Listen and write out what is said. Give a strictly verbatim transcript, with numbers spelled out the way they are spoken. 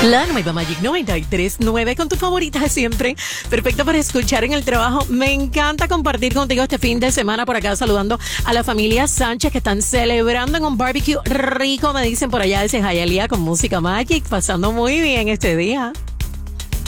La nueva Magic noventa y tres punto nueve con tu favorita de siempre. Perfecto para escuchar en el trabajo. Me encanta compartir contigo este fin de semana por acá, saludando a la familia Sánchez que están celebrando en un barbecue rico, me dicen por allá desde Hialeah con música Magic, pasando muy bien este día.